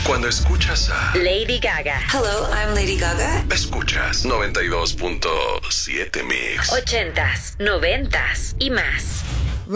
Cuando escuchas a Lady Gaga. Hello, I'm Lady Gaga. Escuchas 92.7 Mix. 80s, 90s y más.